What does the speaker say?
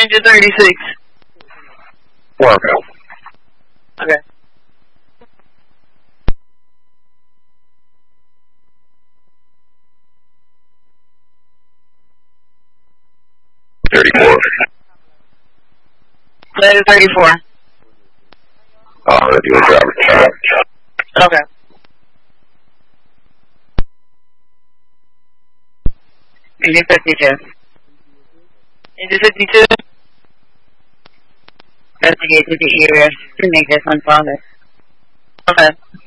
Engine 36. Work. Okay. Letter 34. You a driver check. Okay. Engine 52. Engine 52. Investigate the area to make this unfounded. Okay.